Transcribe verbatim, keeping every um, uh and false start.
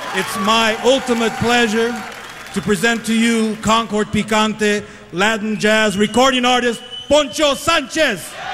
It's my ultimate pleasure to present to you Concord Picante Latin jazz recording artist Poncho Sanchez.